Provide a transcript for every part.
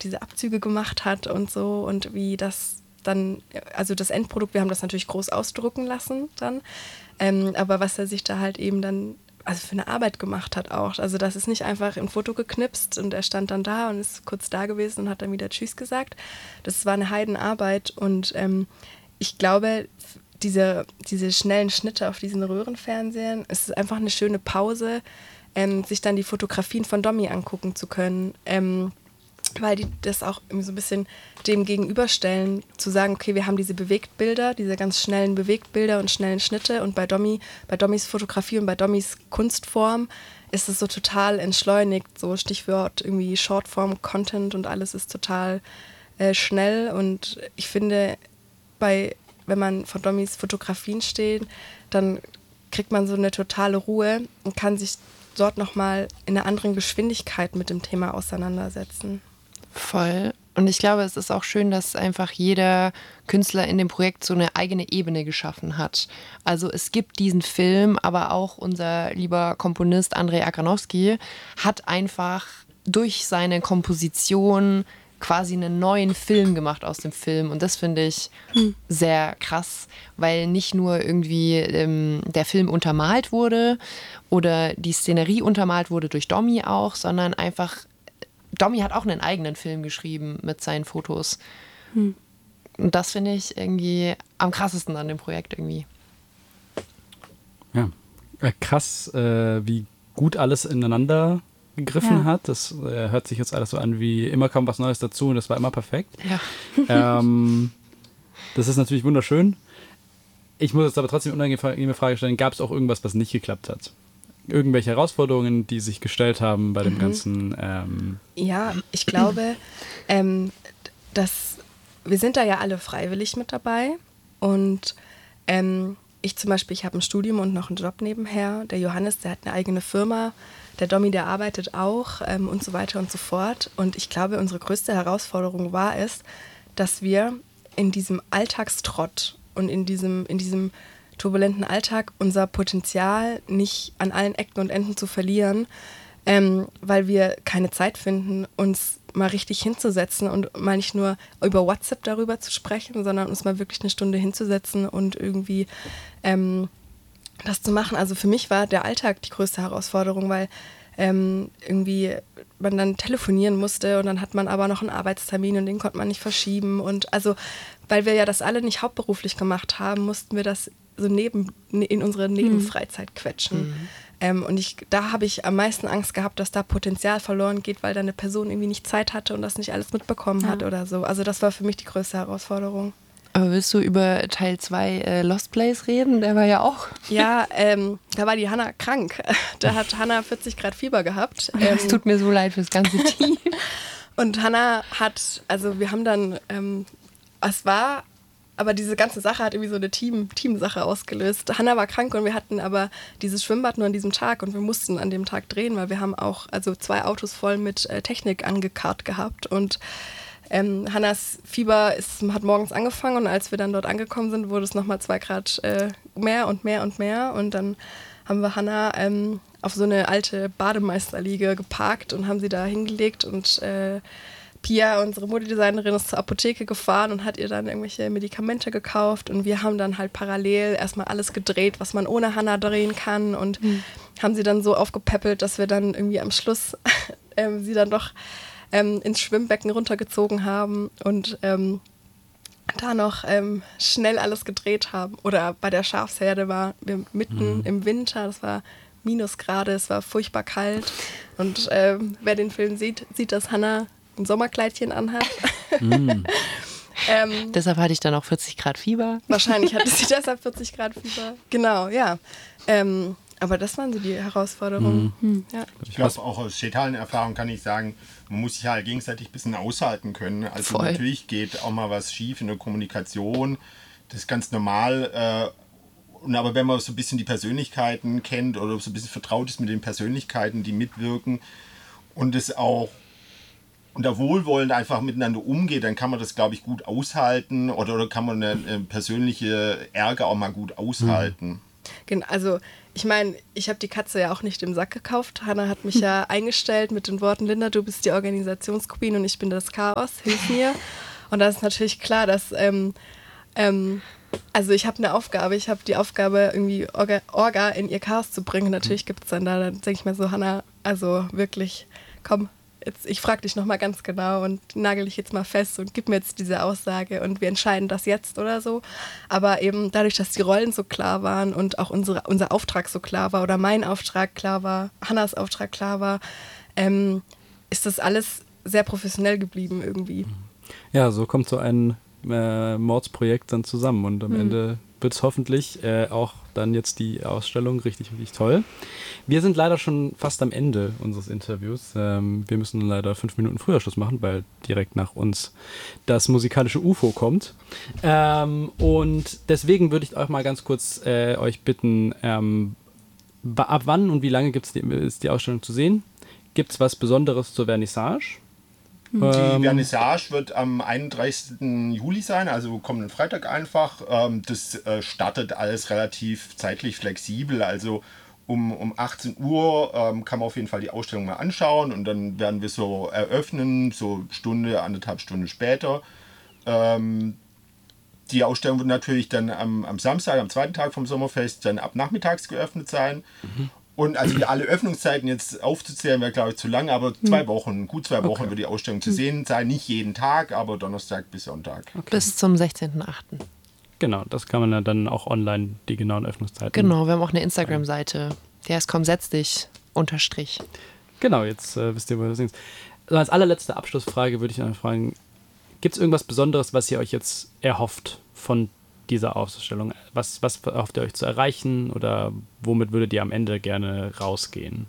diese Abzüge gemacht hat und so und wie das dann, also das Endprodukt, wir haben das natürlich groß ausdrucken lassen dann, aber was er sich da halt eben dann, also für eine Arbeit gemacht hat auch. Also das ist nicht einfach ein Foto geknipst und er stand dann da und ist kurz da gewesen und hat dann wieder Tschüss gesagt. Das war eine Heidenarbeit und ich glaube, diese schnellen Schnitte auf diesen Röhrenfernsehern, es ist einfach eine schöne Pause, sich dann die Fotografien von Domi angucken zu können, weil die das auch irgendwie so ein bisschen dem gegenüberstellen, zu sagen, okay, wir haben diese Bewegtbilder, diese ganz schnellen Bewegtbilder und schnellen Schnitte und bei Domis Fotografie und bei Domis Kunstform ist es so total entschleunigt, so Stichwort irgendwie Shortform-Content und alles ist total schnell und ich finde, wenn man vor Domis Fotografien steht, dann kriegt man so eine totale Ruhe und kann sich dort nochmal in einer anderen Geschwindigkeit mit dem Thema auseinandersetzen. Voll. Und ich glaube, es ist auch schön, dass einfach jeder Künstler in dem Projekt so eine eigene Ebene geschaffen hat. Also es gibt diesen Film, aber auch unser lieber Komponist Andrzej Agranowski hat einfach durch seine Komposition quasi einen neuen Film gemacht aus dem Film. Und das finde ich sehr krass, weil nicht nur irgendwie der Film untermalt wurde oder die Szenerie untermalt wurde durch Domi auch, sondern einfach Domi hat auch einen eigenen Film geschrieben mit seinen Fotos. Und das finde ich irgendwie am krassesten an dem Projekt irgendwie. Ja, krass, wie gut alles ineinander gegriffen hat. Das hört sich jetzt alles so an wie immer kam was Neues dazu und das war immer perfekt. Ja. Das ist natürlich wunderschön. Ich muss jetzt aber trotzdem eine unangenehme Frage stellen, gab es auch irgendwas, was nicht geklappt hat? Irgendwelche Herausforderungen, die sich gestellt haben bei dem ganzen... Ja, ich glaube, dass wir sind da ja alle freiwillig mit dabei und ich zum Beispiel, ich habe ein Studium und noch einen Job nebenher. Der Johannes, der hat eine eigene Firma, der Domi, der arbeitet auch und so weiter und so fort. Und ich glaube, unsere größte Herausforderung war es, dass wir in diesem Alltagstrott und in diesem turbulenten Alltag unser Potenzial nicht an allen Ecken und Enden zu verlieren, weil wir keine Zeit finden, uns mal richtig hinzusetzen und mal nicht nur über WhatsApp darüber zu sprechen, sondern uns mal wirklich eine Stunde hinzusetzen und irgendwie das zu machen. Also für mich war der Alltag die größte Herausforderung, weil irgendwie man dann telefonieren musste und dann hat man aber noch einen Arbeitstermin und den konnte man nicht verschieben. Und also, weil wir ja das alle nicht hauptberuflich gemacht haben, mussten wir das so in unsere Nebenfreizeit quetschen. Und da habe ich am meisten Angst gehabt, dass da Potenzial verloren geht, weil da eine Person irgendwie nicht Zeit hatte und das nicht alles mitbekommen hat oder so. Also das war für mich die größte Herausforderung. Aber willst du über Teil 2 Lost Place reden? Der war ja auch... Ja, da war die Hanna krank. Da hat Hanna 40 Grad Fieber gehabt. Es tut mir so leid fürs ganze Team. Und Hanna also wir haben dann, aber diese ganze Sache hat irgendwie so eine Teamsache ausgelöst. Hanna war krank und wir hatten aber dieses Schwimmbad nur an diesem Tag und wir mussten an dem Tag drehen, weil wir haben auch 2 Autos voll mit Technik angekarrt gehabt und Hannas Fieber hat morgens angefangen und als wir dann dort angekommen sind, wurde es nochmal 2 Grad mehr und mehr und mehr und dann haben wir Hanna auf so eine alte Bademeisterliege geparkt und haben sie da hingelegt und Pia, unsere Modedesignerin, ist zur Apotheke gefahren und hat ihr dann irgendwelche Medikamente gekauft und wir haben dann halt parallel erstmal alles gedreht, was man ohne Hanna drehen kann und haben sie dann so aufgepäppelt, dass wir dann irgendwie am Schluss sie dann doch ins Schwimmbecken runtergezogen haben und da noch schnell alles gedreht haben. Oder bei der Schafsherde waren wir mitten im Winter, das war Minusgrade, es war furchtbar kalt und wer den Film sieht, dass Hanna ein Sommerkleidchen anhat. Deshalb hatte ich dann auch 40 Grad Fieber. Wahrscheinlich hatte sie deshalb 40 Grad Fieber. Genau, ja. Aber das waren so die Herausforderungen. Ja. Ich glaube, auch aus städtalen Erfahrung kann ich sagen, man muss sich halt gegenseitig ein bisschen aushalten können. Also Voll. Natürlich geht auch mal was schief in der Kommunikation. Das ist ganz normal. Aber wenn man so ein bisschen die Persönlichkeiten kennt oder so ein bisschen vertraut ist mit den Persönlichkeiten, die mitwirken und es auch unter Wohlwollen einfach miteinander umgeht, dann kann man das, glaube ich, gut aushalten oder kann man eine persönliche Ärger auch mal gut aushalten. Also ich meine, ich habe die Katze ja auch nicht im Sack gekauft. Hanna hat mich ja eingestellt mit den Worten, Linda, du bist die Organisationsqueen und ich bin das Chaos, hilf mir. Und da ist natürlich klar, dass, also ich habe eine Aufgabe, ich habe die Aufgabe, irgendwie Orga in ihr Chaos zu bringen. Und natürlich gibt es dann denke ich mir so, Hanna, also wirklich, komm, jetzt, ich frage dich nochmal ganz genau und nagel dich jetzt mal fest und gib mir jetzt diese Aussage und wir entscheiden das jetzt oder so. Aber eben dadurch, dass die Rollen so klar waren und auch unser Auftrag so klar war oder mein Auftrag klar war, Hannas Auftrag klar war, ist das alles sehr professionell geblieben irgendwie. Ja, so kommt so ein Mordsprojekt dann zusammen und am Ende wird es hoffentlich auch dann jetzt die Ausstellung richtig, richtig toll. Wir sind leider schon fast am Ende unseres Interviews. Wir müssen leider 5 Minuten früher Schluss machen, weil direkt nach uns das musikalische UFO kommt. Und deswegen würde ich euch mal ganz kurz euch bitten, ab wann und wie lange ist die Ausstellung zu sehen? Gibt es was Besonderes zur Vernissage? Die Vernissage wird am 31. Juli sein, also kommenden Freitag einfach. Das startet alles relativ zeitlich flexibel, also um 18 Uhr kann man auf jeden Fall die Ausstellung mal anschauen und dann werden wir so eröffnen, so Stunde, 1,5 Stunden später. Die Ausstellung wird natürlich dann am Samstag, am zweiten Tag vom Sommerfest, dann ab nachmittags geöffnet sein. Und also alle Öffnungszeiten jetzt aufzuzählen, wäre, glaube ich, zu lang, aber 2 Wochen, gut 2 Wochen wird die Ausstellung zu sehen sein. Nicht jeden Tag, aber Donnerstag bis Sonntag. Okay. Bis zum 16.08. Genau, das kann man ja dann auch online, die genauen Öffnungszeiten. Genau, wir haben auch eine Instagram-Seite. Die heißt komm, setz dich, _ Genau, jetzt wisst ihr, wo das ist. Also als allerletzte Abschlussfrage würde ich noch fragen, gibt es irgendwas Besonderes, was ihr euch jetzt erhofft von dieser Ausstellung? Was erhofft ihr euch zu erreichen oder womit würdet ihr am Ende gerne rausgehen?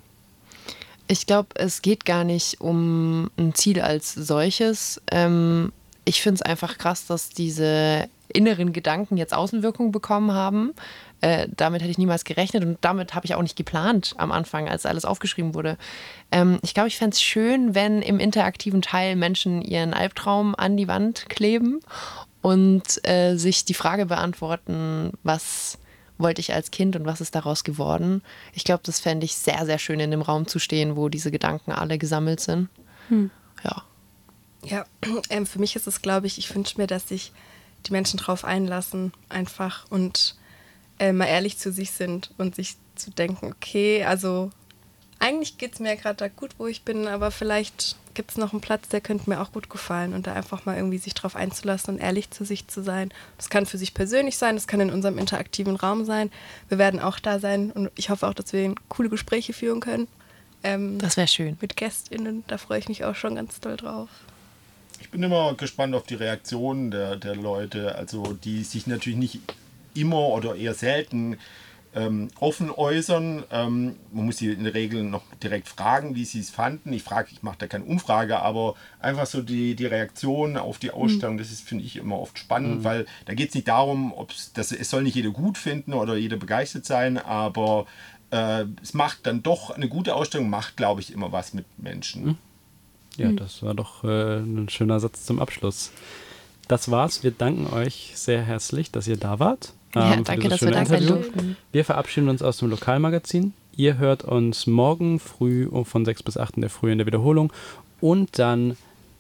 Ich glaube, es geht gar nicht um ein Ziel als solches. Ich finde es einfach krass, dass diese inneren Gedanken jetzt Außenwirkung bekommen haben. Damit hätte ich niemals gerechnet und damit habe ich auch nicht geplant am Anfang, als alles aufgeschrieben wurde. Ich glaube, ich fände es schön, wenn im interaktiven Teil Menschen ihren Albtraum an die Wand kleben und sich die Frage beantworten, was wollte ich als Kind und was ist daraus geworden. Ich glaube, das fände ich sehr, sehr schön, in dem Raum zu stehen, wo diese Gedanken alle gesammelt sind. Ja. Ja, für mich ist es, glaube ich wünsche mir, dass sich die Menschen drauf einlassen einfach und mal ehrlich zu sich sind und sich zu denken, okay, also eigentlich geht es mir gerade da gut, wo ich bin, aber vielleicht gibt es noch einen Platz, der könnte mir auch gut gefallen und da einfach mal irgendwie sich drauf einzulassen und ehrlich zu sich zu sein. Das kann für sich persönlich sein, das kann in unserem interaktiven Raum sein. Wir werden auch da sein und ich hoffe auch, dass wir coole Gespräche führen können. Das wäre schön. Mit GästInnen, da freue ich mich auch schon ganz doll drauf. Ich bin immer gespannt auf die Reaktionen der Leute, also die sich natürlich nicht immer oder eher selten offen äußern. Man muss sie in der Regel noch direkt fragen, wie sie es fanden. Ich mache da keine Umfrage, aber einfach so die Reaktion auf die Ausstellung, das ist, finde ich, immer oft spannend, weil da geht es nicht darum, es soll nicht jeder gut finden oder jeder begeistert sein, aber es macht dann doch, eine gute Ausstellung macht, glaube ich, immer was mit Menschen. Ja, das war doch ein schöner Satz zum Abschluss. Das war's. Wir danken euch sehr herzlich, dass ihr da wart. Ja, danke, dass wir da sein durften. Wir verabschieden uns aus dem Lokalmagazin. Ihr hört uns morgen früh von 6 bis 8 in der Früh in der Wiederholung und dann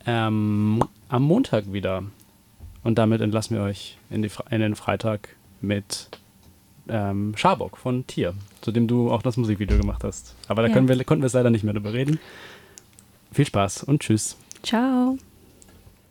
am Montag wieder. Und damit entlassen wir euch in den Freitag mit Scharbock von Tier, zu dem du auch das Musikvideo gemacht hast. Aber da konnten wir es leider nicht mehr drüber reden. Viel Spaß und tschüss. Ciao.